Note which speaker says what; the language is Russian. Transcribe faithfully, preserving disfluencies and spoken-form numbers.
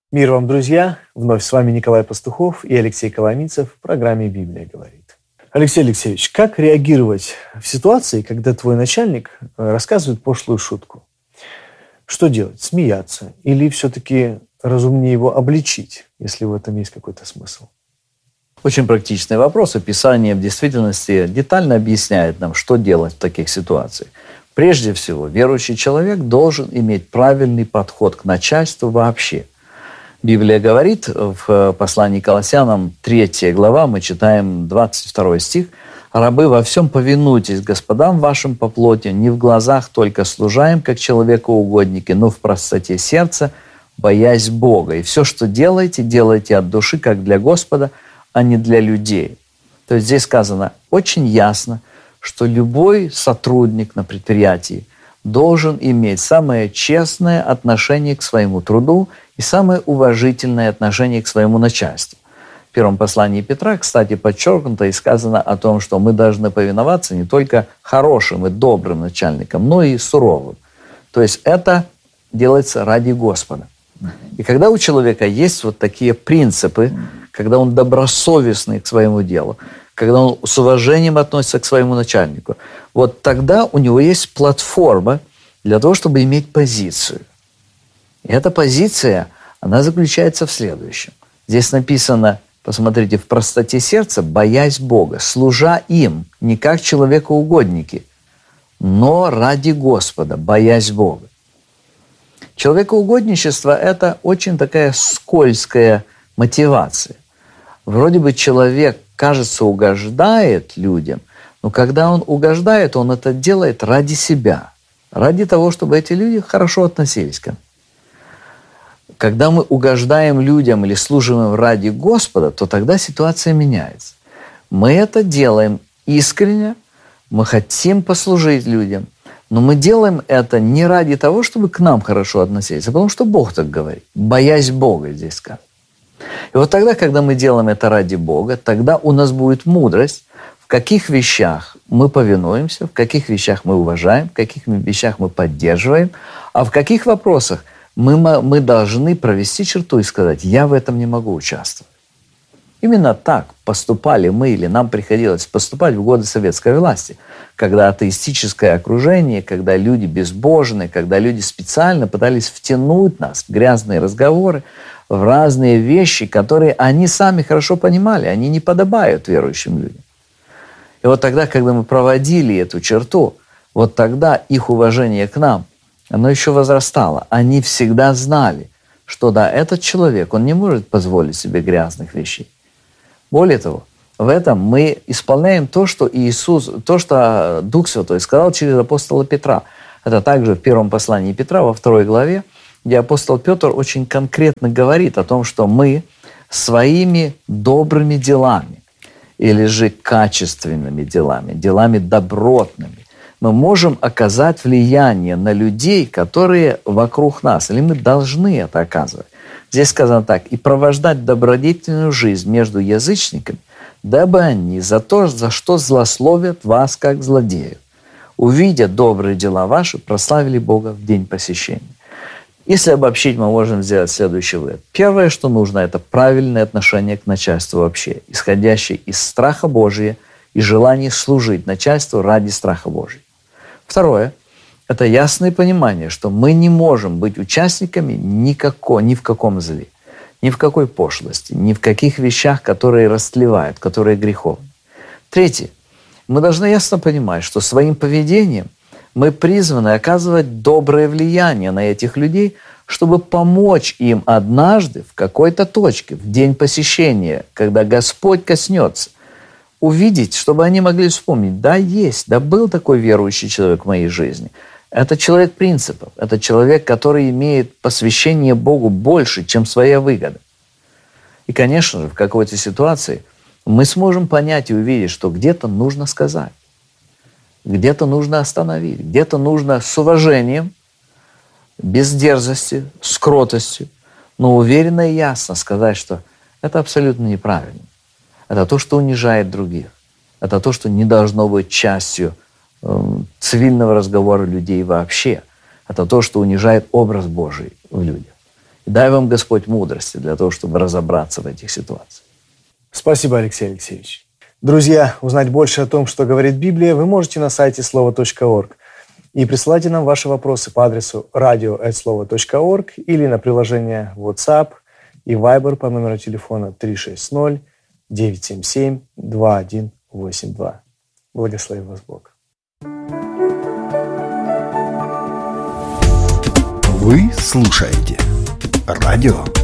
Speaker 1: Мир вам, друзья! Вновь с вами Николай Пастухов и Алексей Коломийцев в программе «Библия говорит». Алексей Алексеевич, как реагировать в ситуации, когда твой начальник рассказывает пошлую шутку? Что делать? Смеяться? Или все-таки разумнее его обличить, если в этом есть какой-то смысл?
Speaker 2: Очень практичный вопрос. Писание в действительности детально объясняет нам, что делать в таких ситуациях. Прежде всего, верующий человек должен иметь правильный подход к начальству вообще. Библия говорит в послании к Колоссянам, третья глава, мы читаем двадцать второй стих: «Рабы, во всем повинуйтесь господам вашим по плоти, не в глазах только служаем, как человекоугодники, но в простоте сердца, боясь Бога. И все, что делаете, делайте от души, как для Господа, а не для людей». То есть здесь сказано очень ясно, что любой сотрудник на предприятии должен иметь самое честное отношение к своему труду и самое уважительное отношение к своему начальству. В первом послании Петра, кстати, подчеркнуто и сказано о том, что мы должны повиноваться не только хорошим и добрым начальникам, но и суровым. То есть это делается ради Господа. И когда у человека есть вот такие принципы, когда он добросовестный к своему делу, когда он с уважением относится к своему начальнику, вот тогда у него есть платформа для того, чтобы иметь позицию. И эта позиция, она заключается в следующем. Здесь написано, посмотрите, в простоте сердца, боясь Бога, служа им, не как человекоугодники, но ради Господа, боясь Бога. Человекоугодничество – это очень такая скользкая мотивация. Вроде бы человек, кажется, угождает людям, но когда он угождает, он это делает ради себя, ради того, чтобы эти люди хорошо относились к нему. Когда мы угождаем людям или служим им ради Господа, то тогда ситуация меняется. Мы это делаем искренне, мы хотим послужить людям, но мы делаем это не ради того, чтобы к нам хорошо относились, а потому что Бог так говорит, боясь Бога здесь сказано. И вот тогда, когда мы делаем это ради Бога, тогда у нас будет мудрость, в каких вещах мы повинуемся, в каких вещах мы уважаем, в каких вещах мы поддерживаем, а в каких вопросах мы, мы должны провести черту и сказать: я в этом не могу участвовать. Именно так поступали мы, или нам приходилось поступать в годы советской власти, когда атеистическое окружение, когда люди безбожные, когда люди специально пытались втянуть нас в грязные разговоры, в разные вещи, которые они сами хорошо понимали, они не подобают верующим людям. И вот тогда, когда мы проводили эту черту, вот тогда их уважение к нам, оно еще возрастало. Они всегда знали, что да, этот человек, он не может позволить себе грязных вещей. Более того, в этом мы исполняем то, что Иисус, то, что Дух Святой сказал через апостола Петра. Это также в первом послании Петра, во второй главе, где апостол Петр очень конкретно говорит о том, что мы своими добрыми делами или же качественными делами, делами добротными, мы можем оказать влияние на людей, которые вокруг нас, или мы должны это оказывать. Здесь сказано так: и провождать добродетельную жизнь между язычниками, дабы они за то, за что злословят вас, как злодеев, увидя добрые дела ваши, прославили Бога в день посещения. Если обобщить, мы можем сделать следующий вывод. Первое, что нужно, это правильное отношение к начальству вообще, исходящее из страха Божия и желание служить начальству ради страха Божия. Второе – это ясное понимание, что мы не можем быть участниками никакого, ни в каком зле, ни в какой пошлости, ни в каких вещах, которые растлевают, которые греховны. Третье – мы должны ясно понимать, что своим поведением мы призваны оказывать доброе влияние на этих людей, чтобы помочь им однажды в какой-то точке, в день посещения, когда Господь коснется, увидеть, чтобы они могли вспомнить: да, есть, да, был такой верующий человек в моей жизни. Это человек принципов, это человек, который имеет посвящение Богу больше, чем своя выгода. И, конечно же, в какой-то ситуации мы сможем понять и увидеть, что где-то нужно сказать, где-то нужно остановить, где-то нужно с уважением, без дерзости, с кротостью, но уверенно и ясно сказать, что это абсолютно неправильно. Это то, что унижает других. Это то, что не должно быть частью э, цивильного разговора людей вообще. Это то, что унижает образ Божий в людях. И дай вам, Господь, мудрости для того, чтобы разобраться в этих ситуациях.
Speaker 1: Спасибо, Алексей Алексеевич. Друзья, узнать больше о том, что говорит Библия, вы можете на сайте слово точка орг. И присылайте нам ваши вопросы по адресу радио эт слово точка орг или на приложение WhatsApp и Viber по номеру телефона три шесть ноль девять семь семь два один восемь два. Благослови вас Бог.
Speaker 3: Вы слушаете радио